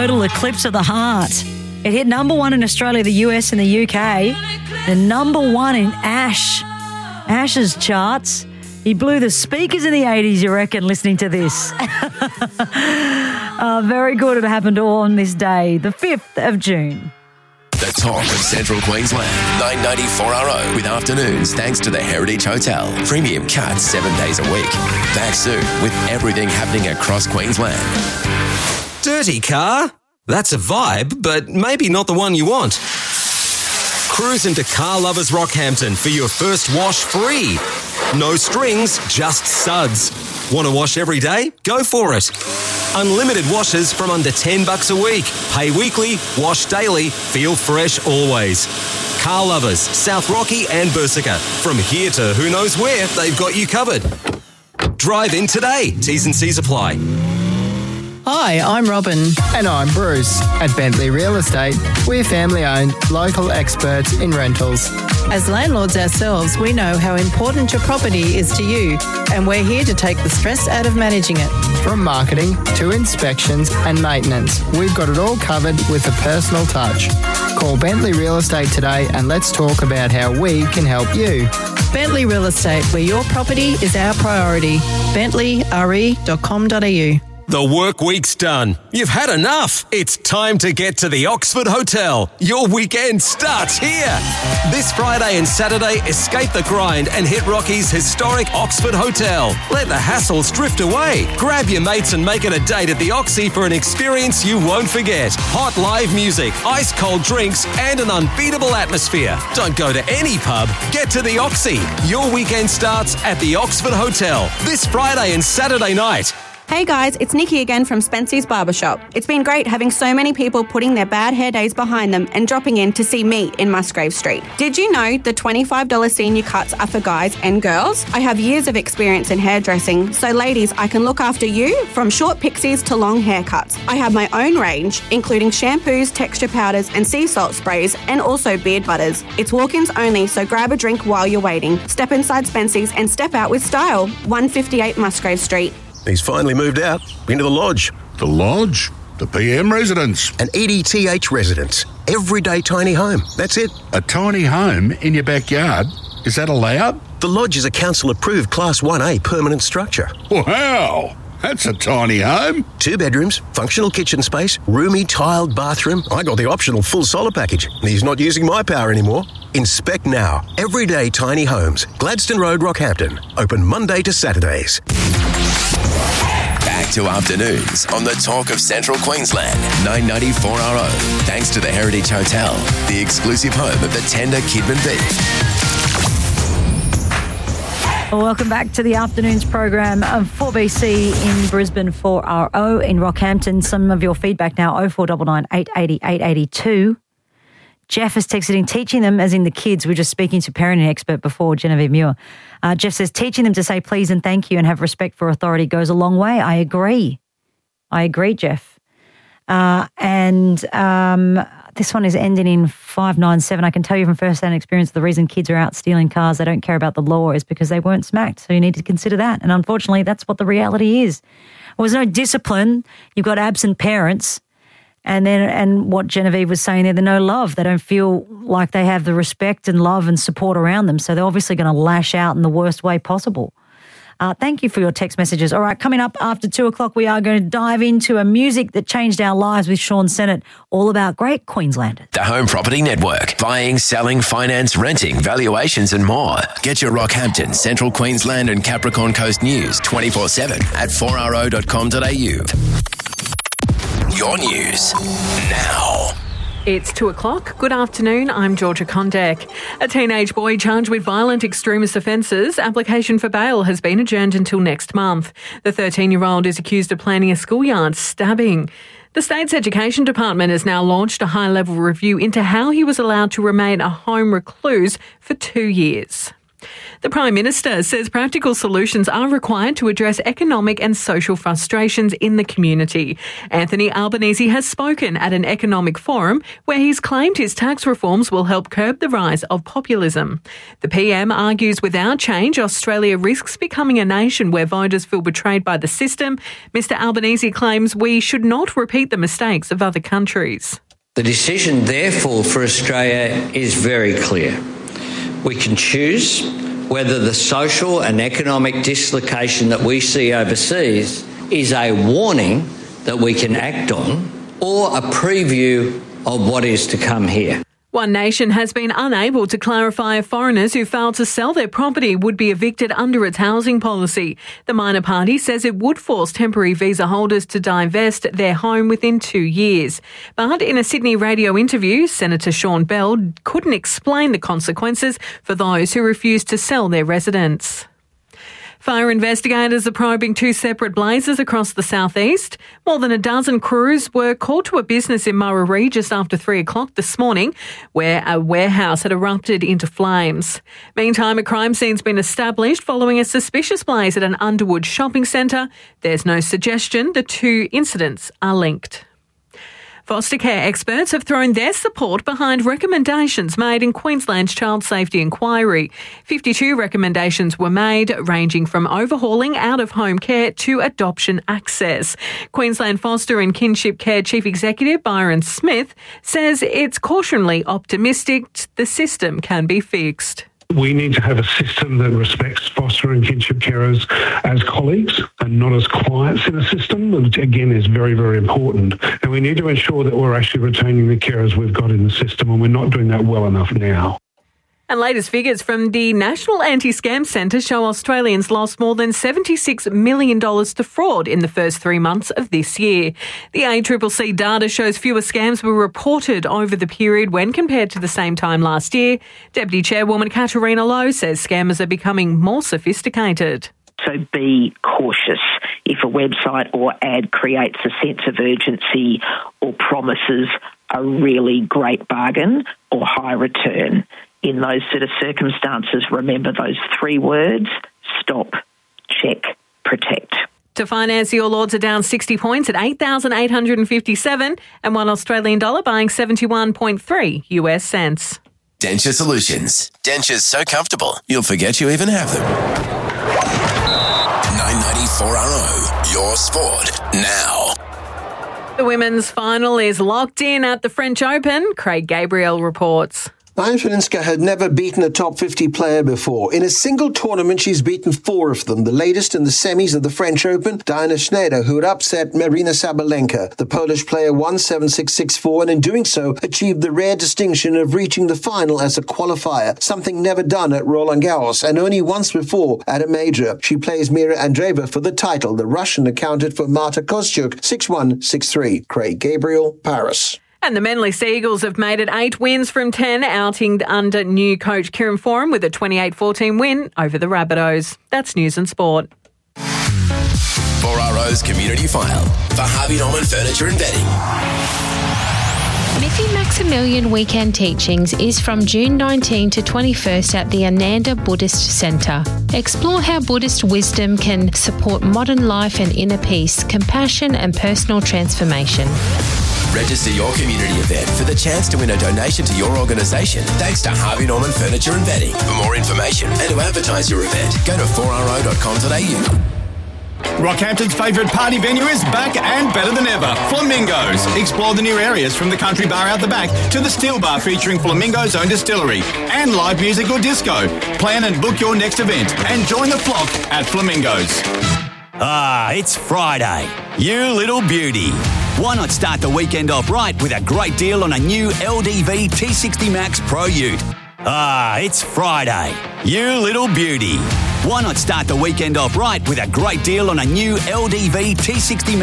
Total Eclipse of the Heart. It hit number one in Australia, the US and the UK, and number one in Ash's charts. He blew the speakers in the 80s, you reckon, listening to this. Very good. It happened all on this day, the 5th of June. The talk of Central Queensland, 994RO with afternoons thanks to the Heritage Hotel. Premium cuts 7 days a week. Back soon with everything happening across Queensland. Dirty car? That's a vibe, but maybe not the one you want. Cruise into Car Lovers Rockhampton for your first wash free. No strings, just suds. Want to wash every day? Go for it. Unlimited washes from under $10 a week. Pay weekly, wash daily, feel fresh always. Car Lovers, South Rocky and Bursica. From here to who knows where, they've got you covered. Drive in today. T's and C's apply. Hi, I'm Robin. And I'm Bruce. At Bentley Real Estate, we're family-owned, local experts in rentals. As landlords ourselves, we know how important your property is to you, and we're here to take the stress out of managing it. From marketing to inspections and maintenance, we've got it all covered with a personal touch. Call Bentley Real Estate today and let's talk about how we can help you. Bentley Real Estate, where your property is our priority. bentleyre.com.au. The work week's done. You've had enough. It's time to get to the Oxford Hotel. Your weekend starts here. This Friday and Saturday, escape the grind and hit Rocky's historic Oxford Hotel. Let the hassles drift away. Grab your mates and make it a date at the Oxy for an experience you won't forget. Hot live music, ice cold drinks, and an unbeatable atmosphere. Don't go to any pub. Get to the Oxy. Your weekend starts at the Oxford Hotel this Friday and Saturday night. Hey guys, it's Nikki again from Spency's Barbershop. It's been great having so many people putting their bad hair days behind them and dropping in to see me in Musgrave Street. Did you know the $25 senior cuts are for guys and girls? I have years of experience in hairdressing, so ladies, I can look after you from short pixies to long haircuts. I have my own range, including shampoos, texture powders and sea salt sprays, and also beard butters. It's walk-ins only, so grab a drink while you're waiting. Step inside Spency's and step out with style. 158 Musgrave Street. He's finally moved out into the lodge. The lodge? The PM residence? An EDTH residence. Everyday tiny home. That's it. A tiny home in your backyard? Is that allowed? The lodge is a council-approved Class 1A permanent structure. Wow! That's a tiny home. 2 bedrooms, functional kitchen space, roomy tiled bathroom. I got the optional full solar package. He's not using my power anymore. Inspect now. Everyday tiny homes. Gladstone Road, Rockhampton. Open Monday to Saturdays. Back to afternoons on the talk of Central Queensland, 994RO. Thanks to the Heritage Hotel, the exclusive home of the tender Kidman beef. Welcome back to the afternoons program of 4BC in Brisbane, 4RO in Rockhampton. Some of your feedback now, 0499 880 882. Jeff is texting, teaching them, as in the kids. We were just speaking to parenting expert before, Genevieve Muir. Jeff says, teaching them to say please and thank you and have respect for authority goes a long way. I agree, Jeff. This one is ending in 597. I can tell you from first-hand experience the reason kids are out stealing cars, they don't care about the law, is because they weren't smacked. So you need to consider that. And unfortunately, that's what the reality is. Well, there's no discipline. You've got absent parents. And what Genevieve was saying there's no love. They don't feel like they have the respect and love and support around them. So they're obviously going to lash out in the worst way possible. Thank you for your text messages. All right, coming up after 2 o'clock, we are going to dive into a music that changed our lives with Sean Sennett, all about great Queenslanders. The Home Property Network. Buying, selling, finance, renting, valuations and more. Get your Rockhampton, Central Queensland and Capricorn Coast news 24/7 at 4ro.com.au. Your news now. It's 2 o'clock. Good afternoon. I'm Georgia Condek. A teenage boy charged with violent extremist offences. Application for bail has been adjourned until next month. The 13-year-old is accused of planning a schoolyard stabbing. The state's education department has now launched a high-level review into how he was allowed to remain a home recluse for 2 years. The Prime Minister says practical solutions are required to address economic and social frustrations in the community. Anthony Albanese has spoken at an economic forum where he's claimed his tax reforms will help curb the rise of populism. The PM argues without change, Australia risks becoming a nation where voters feel betrayed by the system. Mr Albanese claims we should not repeat the mistakes of other countries. The decision, therefore, for Australia is very clear. We can choose whether the social and economic dislocation that we see overseas is a warning that we can act on or a preview of what is to come here. One Nation has been unable to clarify if foreigners who failed to sell their property would be evicted under its housing policy. The minor party says it would force temporary visa holders to divest their home within 2 years. But in a Sydney radio interview, Senator Sean Bell couldn't explain the consequences for those who refused to sell their residence. Fire investigators are probing 2 separate blazes across the southeast. More than a dozen crews were called to a business in Murarrie just after 3 o'clock this morning, where a warehouse had erupted into flames. Meantime, a crime scene's been established following a suspicious blaze at an Underwood shopping centre. There's no suggestion the 2 incidents are linked. Foster care experts have thrown their support behind recommendations made in Queensland's Child Safety Inquiry. 52 recommendations were made, ranging from overhauling out-of-home care to adoption access. Queensland Foster and Kinship Care Chief Executive Byron Smith says it's cautiously optimistic the system can be fixed. We need to have a system that respects foster and kinship carers as colleagues and not as clients in a system, which again is very, very important. And we need to ensure that we're actually retaining the carers we've got in the system, and we're not doing that well enough now. And latest figures from the National Anti-Scam Centre show Australians lost more than $76 million to fraud in the first 3 months of this year. The ACCC data shows fewer scams were reported over the period when compared to the same time last year. Deputy Chairwoman Katarina Lowe says scammers are becoming more sophisticated. So be cautious. If a website or ad creates a sense of urgency or promises a really great bargain or high return, in those sort of circumstances, remember those 3 words: stop, check, protect. To finance, your Lords are down 60 points at 8,857 and $1 Australian dollar buying 71.3 US cents. Denture Solutions. Dentures so comfortable, you'll forget you even have them. 994RO, your sport now. The women's final is locked in at the French Open. Craig Gabriel reports. Mayim Swiatek had never beaten a top 50 player before. In a single tournament, she's beaten 4 of them. The latest in the semis of the French Open, Diana Schneider, who had upset Marina Sabalenka. The Polish player won 7-6, 6-4, and in doing so, achieved the rare distinction of reaching the final as a qualifier, something never done at Roland Garros, and only once before at a major. She plays Mira Andreeva for the title. The Russian accounted for Marta Kostyuk, 6-1, 6-3. Craig Gabriel, Paris. And the Manly Seagulls have made it 8 wins from 10, outing under new coach Kieran Foran with a 28-14 win over the Rabbitohs. That's News and Sport. 4RO's Community File for Harvey Norman Furniture and Bedding. Miffy Maximilian Weekend Teachings is from June 19 to 21st at the Ananda Buddhist Centre. Explore how Buddhist wisdom can support modern life and inner peace, compassion and personal transformation. Register your community event for the chance to win a donation to your organisation thanks to Harvey Norman Furniture and Bedding. For more information and to advertise your event, go to 4ro.com.au. Rockhampton's favourite party venue is back and better than ever. Flamingos. Explore the new areas from the country bar out the back to the steel bar featuring Flamingo's own distillery and live music or disco. Plan and book your next event and join the flock at Flamingos. It's Friday. You little beauty. Why not start the weekend off right with a great deal on a new LDV T60 Max Pro Ute? It's Friday. You little beauty. Why not start the weekend off right with a great deal on a new LDV T60